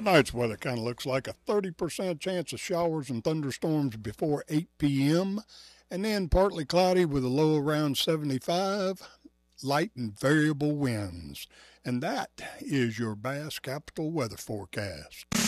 Tonight's weather kind of looks like a 30% chance of showers and thunderstorms before 8 p.m., and then partly cloudy with a low around 75, light and variable winds. And that is your Bass Capital weather forecast.